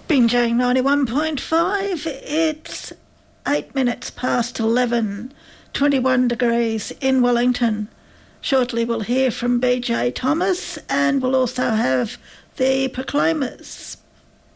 Binjang 91.5, it's 8 minutes past 11, 21 degrees in Wellington. Shortly we'll hear from BJ Thomas and we'll also have the Proclaimers.